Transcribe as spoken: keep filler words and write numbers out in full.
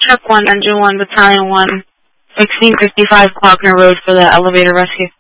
Backup one, Engine one, Battalion one, sixteen fifty-five Clockner Road for the elevator rescue.